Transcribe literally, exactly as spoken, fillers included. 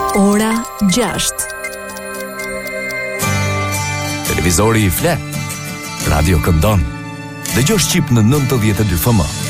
Ora gjashtë. Televizori i flet. Radio këndon. Dëgjo Shqip në nëntëdhjetë e dy F M.